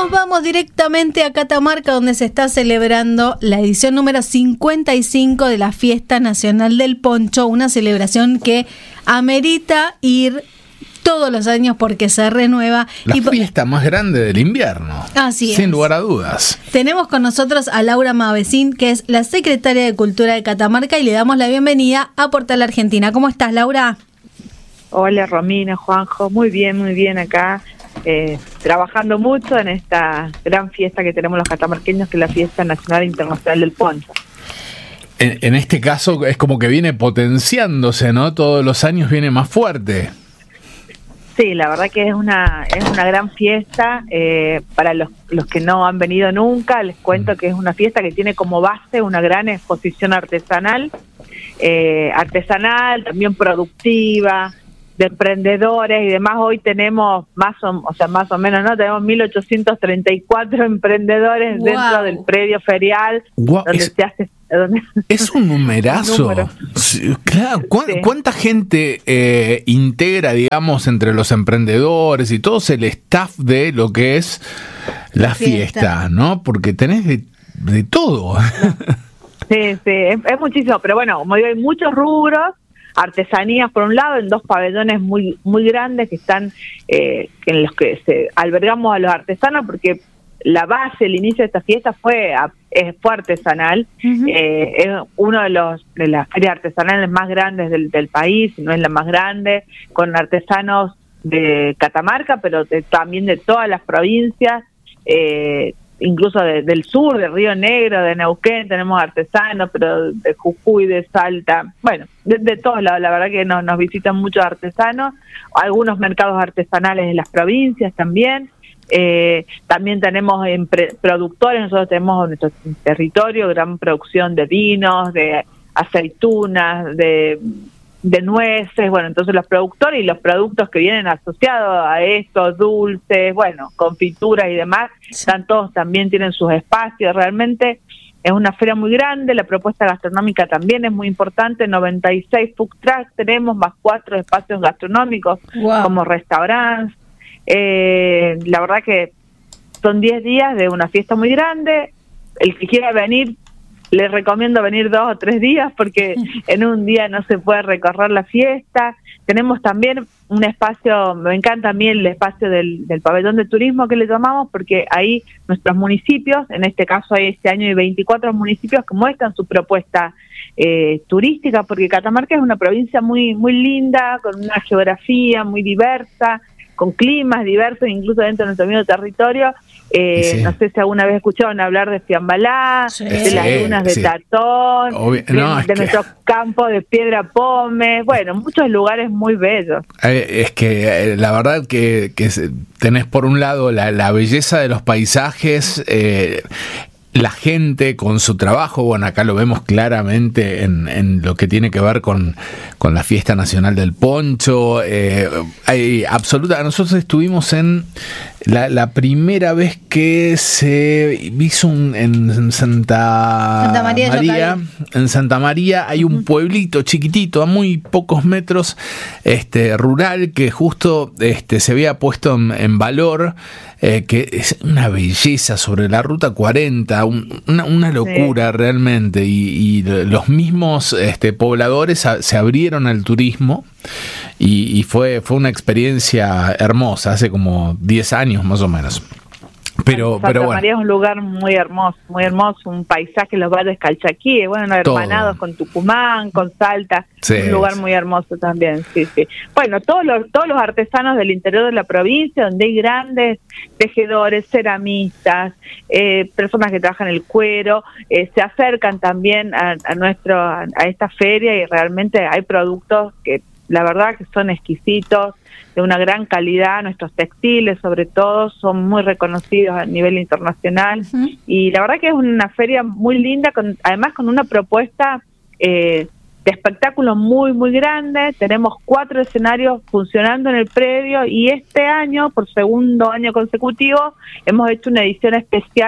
nos vamos directamente a Catamarca, donde se está celebrando la edición número 55 de la Fiesta Nacional del Poncho, una celebración que amerita ir todos los años porque se renueva. La fiesta más grande del invierno. Así es. Sin lugar a dudas. Tenemos con nosotros a Laura Mavecín, que es la secretaria de Cultura de Catamarca, y le damos la bienvenida a Portal Argentina. ¿Cómo estás, Laura? Hola, Romina, Juanjo. Muy bien acá. Trabajando mucho en esta gran fiesta que tenemos los catamarqueños, que es la Fiesta Nacional Internacional del Poncho. En este caso es como que viene potenciándose, ¿no? Todos los años viene más fuerte. Sí, la verdad que es una gran fiesta. Para los que no han venido nunca, les cuento que es una fiesta que tiene como base una gran exposición artesanal, también productiva, de emprendedores y demás. Hoy tenemos más o menos, ¿no? Tenemos 1834 emprendedores dentro del predio ferial, donde se hace... Es un numerazo. Sí, claro. ¿Cuánta gente integra, digamos, entre los emprendedores y todo el staff de lo que es la fiesta, ¿no? Porque tenés de todo. Sí, es muchísimo, pero bueno, como digo, hay muchos rubros. Artesanías por un lado, en dos pabellones muy grandes que están en los que albergamos a los artesanos, porque la base, el inicio de esta fiesta fue artesanal. Es uno de las ferias artesanales más grandes del país, si no es la más grande, con artesanos de Catamarca, pero también de todas las provincias, incluso del sur, de Río Negro, de Neuquén, tenemos artesanos, pero de Jujuy, de Salta, bueno, de todos lados. La verdad que nos visitan muchos artesanos, algunos mercados artesanales en las provincias también. También tenemos productores. Nosotros tenemos en nuestro territorio gran producción de vinos, de aceitunas, de nueces. Bueno, entonces los productores y los productos que vienen asociados a estos dulces, bueno, confituras y demás, todos también tienen sus espacios. Realmente es una feria muy grande. La propuesta gastronómica también es muy importante. 96 food trucks tenemos, más 4 espacios gastronómicos como restaurantes. La verdad que son 10 días de una fiesta muy grande. El que quiera venir, les recomiendo venir 2 o 3 días, porque en un día no se puede recorrer la fiesta. Tenemos también un espacio, me encanta a mí el espacio del pabellón de turismo que le llamamos, porque ahí nuestros municipios, en este caso este año hay 24 municipios que muestran su propuesta turística, porque Catamarca es una provincia muy linda, con una geografía muy diversa, con climas diversos, incluso dentro de nuestro mismo territorio. Sí. No sé si alguna vez escucharon hablar de Fiambalá, de las dunas de Tatón, de nuestros campos de Piedra Pómez, bueno, muchos lugares muy bellos. Es que la verdad que tenés por un lado la belleza de los paisajes, la gente con su trabajo. Bueno, acá lo vemos claramente en lo que tiene que ver con la Fiesta Nacional del Poncho. Hay nosotros estuvimos en la primera vez que se hizo en Santa María. En Santa María hay un pueblito chiquitito, a muy pocos metros, rural, que justo se había puesto en valor, que es una belleza sobre la Ruta 40, una locura realmente, y los mismos pobladores se abrieron al turismo, y fue una experiencia hermosa, hace como 10 años más o menos. Pero Santa bueno. María es un lugar muy hermoso, un paisaje, los valles Calchaquíes, bueno, hermanados con Tucumán, con Salta, un lugar muy hermoso también, sí. Bueno, todos los artesanos del interior de la provincia, donde hay grandes tejedores, ceramistas, personas que trabajan el cuero, se acercan también a esta feria, y realmente hay productos que la verdad que son exquisitos, de una gran calidad. Nuestros textiles, sobre todo, son muy reconocidos a nivel internacional. Y la verdad que es una feria muy linda, además con una propuesta de espectáculo muy grande. Tenemos 4 escenarios funcionando en el predio, y este año, por segundo año consecutivo, hemos hecho una edición especial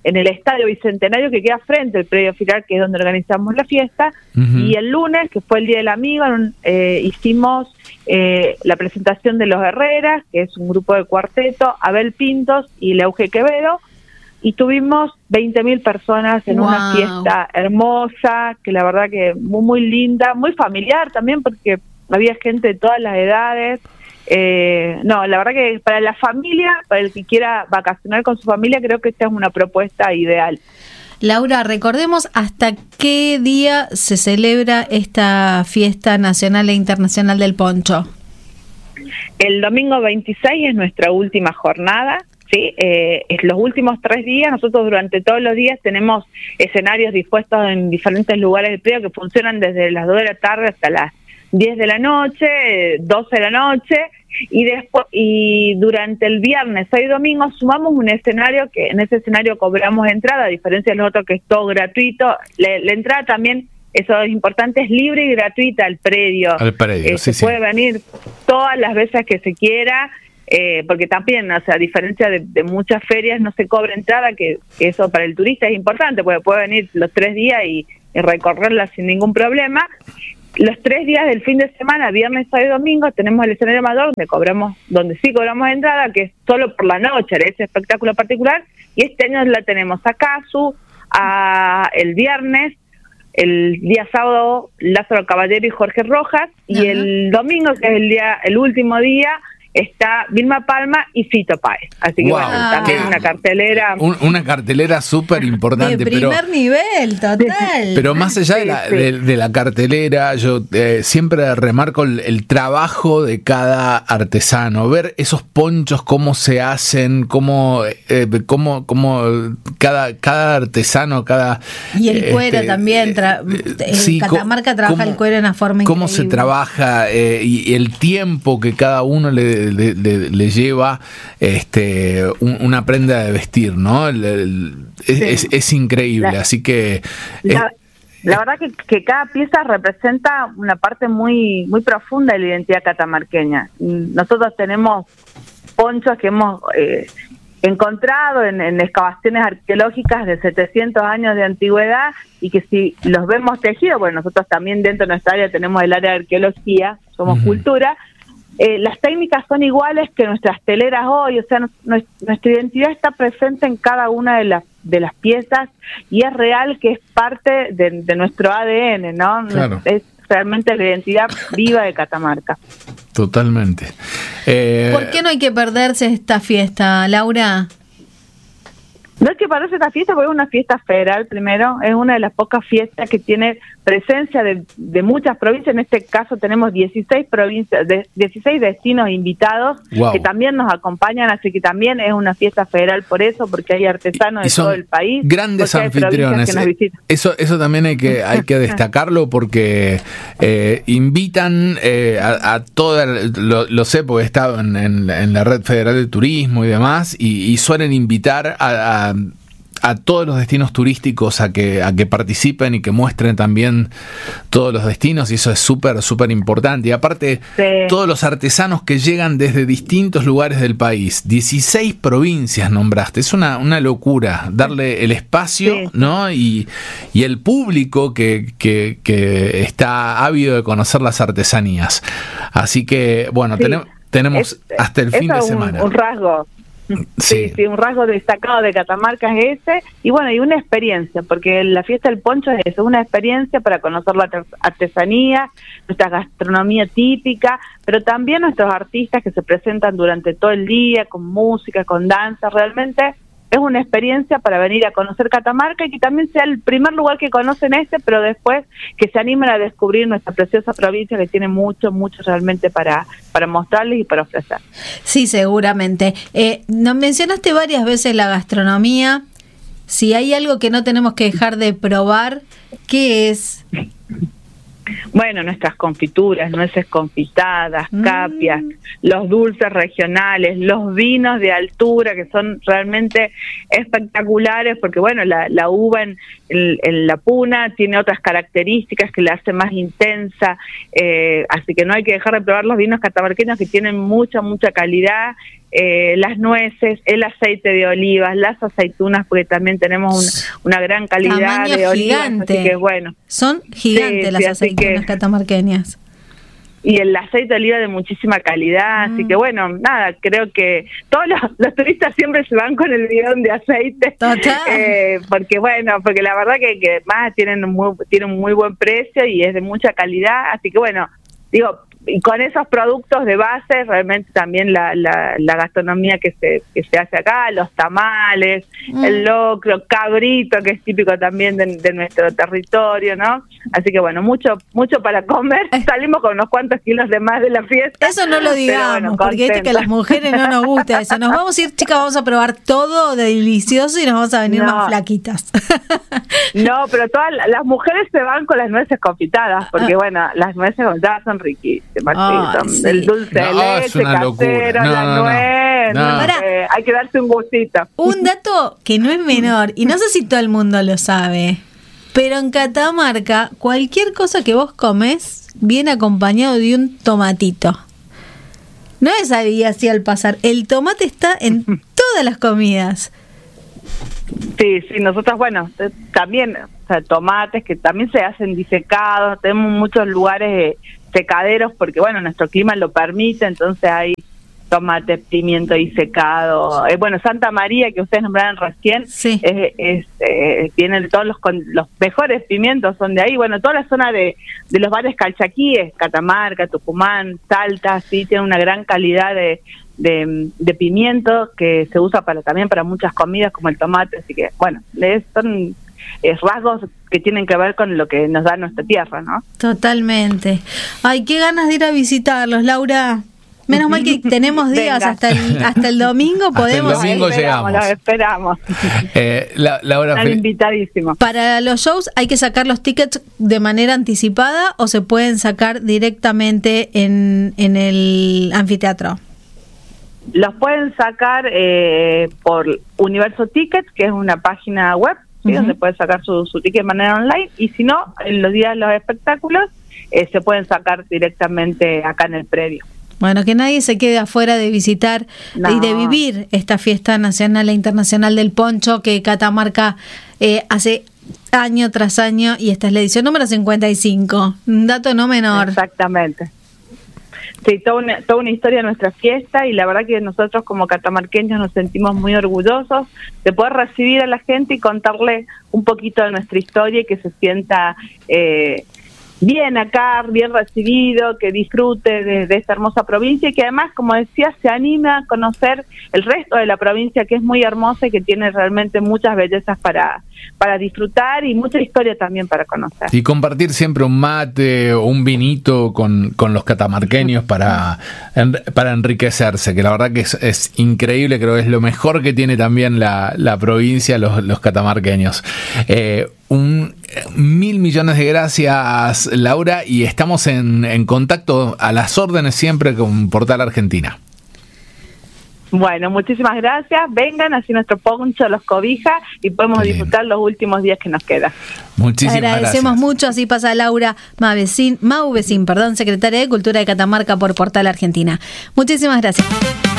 en el Estadio Bicentenario, que queda frente al predio filial, que es donde organizamos la fiesta. Y el lunes, que fue el Día del Amigo, hicimos la presentación de Los Herreras, que es un grupo de cuarteto, Abel Pintos y Leuge Quevedo, y tuvimos 20.000 personas en una fiesta hermosa, que la verdad que muy, muy linda, muy familiar también, porque había gente de todas las edades. No, la verdad que para la familia, para el que quiera vacacionar con su familia, creo que esta es una propuesta ideal. Laura, recordemos hasta qué día se celebra esta fiesta nacional e internacional del poncho. El domingo 26 es nuestra última jornada. Sí, es los últimos 3 días. Nosotros durante todos los días tenemos escenarios dispuestos en diferentes lugares del predio que funcionan desde las 2 de la tarde hasta las 10 de la noche, 12 de la noche, y durante el viernes, sábado y domingo sumamos un escenario que en ese escenario cobramos entrada, a diferencia de los otros que es todo gratuito. La entrada también, eso es importante, es libre y gratuita al predio. Se puede venir todas las veces que se quiera. Porque también, o sea, a diferencia de muchas ferias, no se cobra entrada, que eso para el turista es importante, porque puede venir los 3 días y recorrerla sin ningún problema. Los 3 días del fin de semana, viernes, sábado y domingo, tenemos el escenario Amador, donde sí cobramos entrada, que es solo por la noche, ese espectáculo particular, y este año la tenemos a Casu, el viernes, el día sábado, Lázaro Caballero y Jorge Rojas, y el domingo, que es el último día, está Vilma Palma y Fito Páez. Así que bueno, también una cartelera. Una cartelera súper importante. De primer nivel, total. Pero más allá de la cartelera, yo siempre remarco el trabajo de cada artesano. Ver esos ponchos, cómo se hacen, cómo cada artesano, Y el cuero también. Catamarca trabaja el cuero de una forma increíble. Cómo se trabaja y el tiempo que cada uno le lleva una prenda de vestir, ¿no? Es increíble, así que... La verdad que cada pieza representa una parte muy, muy profunda de la identidad catamarqueña. Nosotros tenemos ponchos que hemos encontrado en excavaciones arqueológicas de 700 años de antigüedad, y que si los vemos tejidos, bueno, nosotros también dentro de nuestra área tenemos el área de arqueología, somos cultura. Las técnicas son iguales que nuestras teleras hoy, o sea, nuestra identidad está presente en cada una de las piezas, y es real que es parte de nuestro ADN, ¿no? Claro. Es realmente la identidad viva de Catamarca. Totalmente. ¿Por qué no hay que perderse esta fiesta, Laura? No hay que perderse esta fiesta porque es una fiesta federal, primero, es una de las pocas fiestas que tiene presencia de muchas provincias. En este caso tenemos 16 provincias, 16 destinos invitados que también nos acompañan, así que también es una fiesta federal por eso, porque hay artesanos de todo el país. Grandes anfitriones. Eso también hay que destacarlo, porque invitan a toda, lo sé porque he estado en la Red Federal de Turismo y demás, y suelen invitar a todos los destinos turísticos a que participen y que muestren también todos los destinos, y eso es súper, súper importante. Y aparte, todos los artesanos que llegan desde distintos lugares del país, 16 provincias nombraste, es una locura darle el espacio, ¿no? Y el público que está ávido de conocer las artesanías. Así que, bueno, tenemos hasta el fin de semana. Un rasgo. Sí, un rasgo destacado de Catamarca es ese, y bueno, y una experiencia, porque la fiesta del poncho es eso, una experiencia para conocer la artesanía, nuestra gastronomía típica, pero también nuestros artistas que se presentan durante todo el día, con música, con danza. Realmente es una experiencia para venir a conocer Catamarca, y que también sea el primer lugar que conocen pero después que se animen a descubrir nuestra preciosa provincia, que tiene mucho, mucho realmente para mostrarles y para ofrecer. Sí, seguramente. Nos mencionaste varias veces la gastronomía. Si hay algo que no tenemos que dejar de probar, ¿qué es? Bueno, nuestras confituras, nueces confitadas, capias, los dulces regionales, los vinos de altura, que son realmente espectaculares, porque bueno, la uva en la puna tiene otras características que la hace más intensa, así que no hay que dejar de probar los vinos catamarqueños, que tienen mucha, mucha calidad. las nueces, el aceite de olivas, las aceitunas, porque también tenemos una gran calidad tamaño de olivas, gigante. así que bueno. Son gigantes las aceitunas catamarqueñas. Y el aceite de oliva de muchísima calidad, así que bueno, nada, creo que todos los turistas siempre se van con el bidón de aceite. Total. Porque la verdad que más tienen un muy buen precio y es de mucha calidad, así que bueno, digo, y con esos productos de base realmente también la gastronomía que se hace acá, los tamales, el locro, cabrito, que es típico también de nuestro territorio, ¿no? Así que bueno, mucho para comer. Salimos con unos cuantos kilos de más de la fiesta. Eso no lo digamos, porque viste que a las mujeres no nos gusta eso. Nos vamos a ir, chicas, vamos a probar todo delicioso y nos vamos a venir más flaquitas. No, pero todas las mujeres se van con las nueces confitadas, porque bueno, las nueces confitadas son riquísimas. Sí. El dulce de leche, es una casero, locura. la nuez, hay que darse un gustito. Un dato que no es menor, y no sé si todo el mundo lo sabe, pero en Catamarca cualquier cosa que vos comes viene acompañado de un tomatito. No es así al pasar, el tomate está en todas las comidas. Sí, nosotros, bueno, también, o sea, tomates que también se hacen disecados, tenemos muchos lugares secaderos porque, bueno, nuestro clima lo permite, entonces hay tomate, pimiento disecado. Bueno, Santa María, que ustedes nombraron recién, sí. Tienen todos los mejores pimientos, son de ahí. Bueno, toda la zona de los bares calchaquíes, Catamarca, Tucumán, Salta, sí, tienen una gran calidad de pimiento que se usa también para muchas comidas como el tomate, así que bueno, son rasgos que tienen que ver con lo que nos da nuestra tierra, ¿no? Totalmente. Ay, qué ganas de ir a visitarlos, Laura. Menos mal que tenemos días hasta el domingo, podemos. Hasta el domingo llegamos. Los esperamos. Laura, están invitadísimos. Para los shows hay que sacar los tickets de manera anticipada o se pueden sacar directamente en el anfiteatro. Los pueden sacar por Universo Tickets, que es una página web, ¿sí? Donde pueden sacar su ticket de manera online, y si no, en los días de los espectáculos se pueden sacar directamente acá en el predio. Bueno, que nadie se quede afuera de visitar y de vivir esta fiesta nacional e internacional del poncho que Catamarca hace año tras año, y esta es la edición número 55. Un dato no menor. Exactamente. Sí, toda una historia de nuestra fiesta, y la verdad que nosotros como catamarqueños nos sentimos muy orgullosos de poder recibir a la gente y contarle un poquito de nuestra historia y que se sienta bien acá, bien recibido, que disfrute de esta hermosa provincia y que además, como decía, se anima a conocer el resto de la provincia, que es muy hermosa y que tiene realmente muchas bellezas para disfrutar y mucha historia también para conocer. Y compartir siempre un mate o un vinito con los catamarqueños para enriquecerse, que la verdad que es increíble, creo que es lo mejor que tiene también la provincia, los catamarqueños. 1.000 millones de gracias, Laura, y estamos en contacto a las órdenes siempre con Portal Argentina. Bueno, muchísimas gracias. Vengan, así nuestro poncho los cobija y podemos disfrutar los últimos días que nos quedan. Muchísimas gracias. Agradecemos mucho. Así pasa Laura Mauvecin, secretaria de Cultura de Catamarca por Portal Argentina. Muchísimas gracias.